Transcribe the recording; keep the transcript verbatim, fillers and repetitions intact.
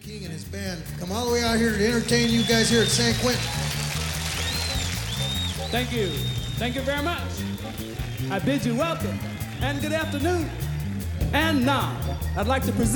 King and his band come all the way out here to entertain you guys here at San Quentin. Thank you. Thank you very much. I bid you welcome and good afternoon. And now, I'd like to present